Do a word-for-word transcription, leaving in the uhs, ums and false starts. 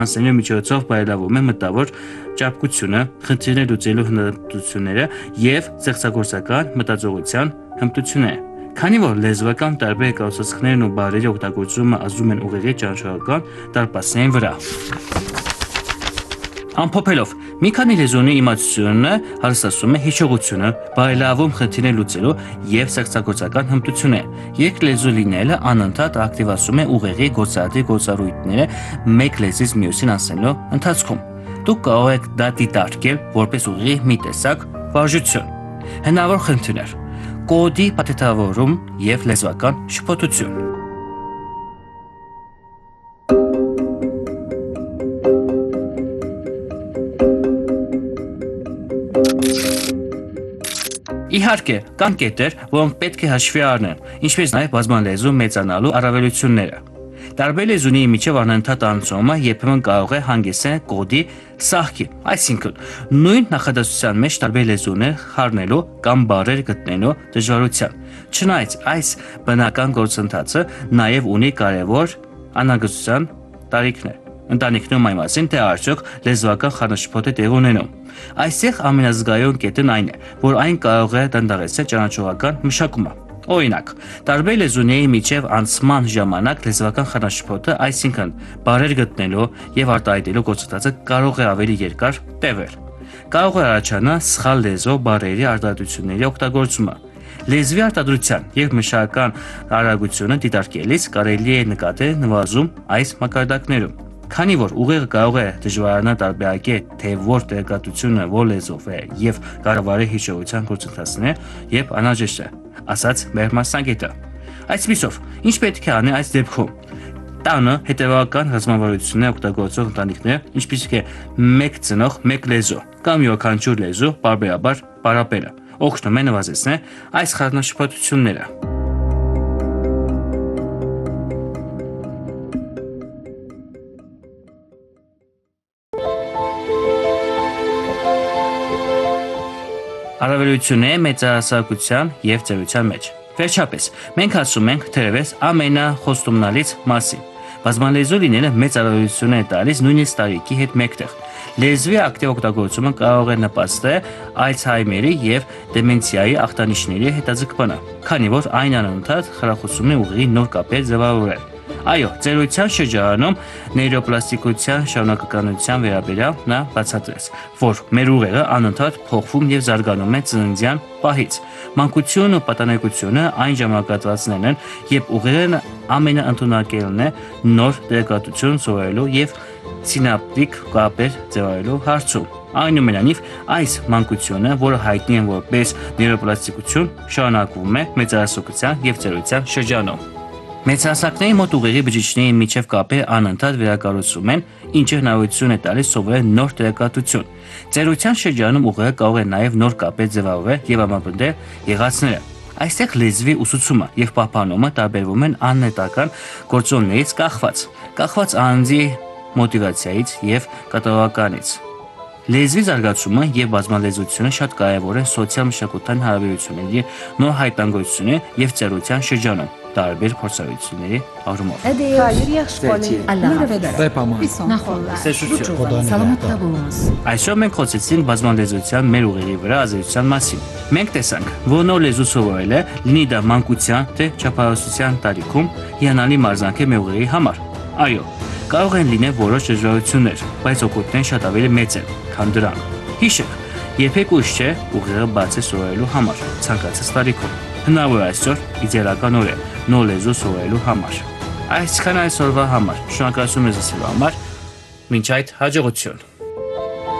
Անսենյու միջոցով բարելավում է մտավոր ճարպկությունը, խնդիրներ լուծելու հնարավորությունները եւ ստեղծագործական մտածողության հմտությունները։ Քանի որ լեզվական տարբեր կառուցվածքներն ու բառերի օգտագործումը ազդում են ուղեղի ճանաչողական դարպասների վրա։ Ամփոփելով, մի քանի լեզունի իմացությունը հարստացում է հիշողությունը, բարելավում խնդիրներ լուծելու եւ ստեղծագործական հմտությունները։ Երկլեզու լինելը անընդհատ ակտիվացում է ուղեղի գործադի գործառույթները մեկ լեզվից մյուսին անցնելու ընթացքում։ Դուք կարող եք դա դիտարկել որպես ուղեղի մի տեսակ վարժություն։ Հնարավոր խնդիրներ՝ կոդի փաթեթավորում եւ լեզվական շփոթություն։ Իհարկե, կան կետեր, որոնք պետք է հաշվի առնեն, ինչպես նաև բազմալեզու մեծանալու առավելությունները։ Տարբեր լեզունի միջև անընդհատ անցումը երբեմն կարող է հանգեցնել կոդի սահքի, այսինքն նույն նախադասության մեջ տարբեր լեզուներ խառնելու կամ բառեր գտնելու դժվարության։ Չնայած այս բնական գործընթացը նաև ունի կարևոր անհանգստության տարիքներ։ Ընտանիքներում այն մասին, թե արդյոք լեզվական խառնաշփոթ է տեղի ունենում։ Այստեղ ամենազգայուն կետն այն է, որ այն կարող է դանդաղեցնել ճանաչողական մշակումը։ Օրինակ, տարբեր լեզուների միջև անցման ժամանակ լեզվական խառնաշփոթը, այսինքն բառեր գտնելու եւ արտահայտելու գործընթացը կարող է ավելի երկար տևել։ Կարող է առաջանալ սխալ լեզվով բառերի արտահայտությունների օգտագործումը։ Լեզվի արտադրության եւ մշակական արագությունը դիտարկելիս կարելի է նկատել նվազում այս մակարդակներում։ Քանի որ ուղեղը կարող է դժվարանալ տարբերակել, թե որ տեղեկատվությունը որ լեզվով է եւ կառավարի հիշողության գործընթացները, երբ անհրաժեշտ է, ասաց մեր մասնագետը։ Այսպիսով, ինչ պետք է անել այս դեպքում։ Տանը հետևական ռազմավարություններ օգտագործող ընտանիքները, ինչպիսիք է մեկ ծնող, մեկ լեզու կամ յուրաքանչյուր լեզու բարբերաբար պարապելը, օգնում է նվազեցնել այս խառնաշփոթությունները։ Առավելությունները մեծահասակության եւ ծերության մեջ։ Վերջապես, մենք ասում ենք թերևս ամենախոստումնալից մասին։ Բազմալեզու լինելը մեծ առավելություն է տալիս նույնիսկ տարիքի հետ մեկտեղ։ Լեզվի ակտիվ օգտագործումը կարող է նպաստել Ալցհեյմերի եւ դեմենցիայի ախտանիշների հետաձգմանը, քանի որ այն անընդհատ խրախուսում է ուղեղի նոր կապեր ձևավորել։ Այո, ծերության շրջանում նեյրոպլաստիկության շարունակականության վերաբերյալ նա բացատրեց, որ մեր ուղեղը անընդհատ փոխվում եւ զարգանում է ծննդյան պահից։ Մանկությունն ու պատանեկությունը այն ժամանակահատվածներն են, երբ ուղեղը ամենաընդունակելն է նոր տեղեկատվություն սովորելու եւ սինապտիկ կապեր ձևավորելու հարցում։ Այնուամենայնիվ, այս մանկությունը, որը հայտնի է որպես նեյրոպլաստիկություն, շարունակվում է մեծահասակության եւ ծերության շրջանում։ Մեծահասակների մոտ ուղեղի բջիջների միջև կապերը անընդհատ վերակառուցվում են, ինչը հնարավորություն է տալիս սովորել նոր տեղեկատվություն։ Ծերության շրջանում ուղեղը կարող է նաև նոր կապեր ձևավորել եւ ամրապնդել եղածները։ Այստեղ լեզվի ուսուցումը եւ պահպանումը տարբերվում են աննետական գործոններից կախված, կախված անձի մոտիվացիայից եւ կատարողականից։ Լեզվի զարգացումը եւ բազմալեզությունը շատ կարեւոր են սոցիալ-մշակութային հարաբերությունների նոր հայտնագործությունը եւ ծերության շրջանում տարբեր փորձառությունների առումով։ Այսօր մենք խոսեցինք բազմալեզության մեր ուղեղի վրա ազդեցության մասին։ Մենք տեսանք, որ նոր լեզու սովորելը լինի դա մանկության թե չափահասության տարիքում հիանալի մարզանք է մեր ուղեղի համար։ Այո, կարող են լինել որոշ դժվարություններ, բայց օգուտներն շատ ավելի մեծ են, քան դրան։ Հիշեք, երբեք ուշ չէ ուղեղը բացի սովորելու համար, ցանկացած տարիքում։ Հնարավոր այսօր իդեալական օր է նոր լեզու սովորելու համար։ Այսքան այսօրվա համար։ Շնորհակալություն մեզ ասելու համար։ Մինչ այդ հաջողություն։